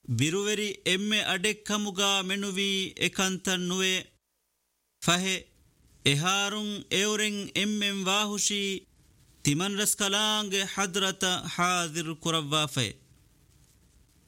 ಬಿರುವೆರಿ ಎಮ್ಮೆ ಅಡೆಕ್ಕಮುಗ ಮೆನುವಿ ಎಕಂತನ್ ನುವೆ ಫಹೆ ಎಹಾರುಂ ಎವರೆಂ ಎಮ್ಮೆಂ ವಾಹುಷಿ ತಿಮನ್ ರಸ್ಕಲಾಂಗೆ ಹದ್ರತ ಹಾದಿರ್ ಕುರವ್ವಾಫೆ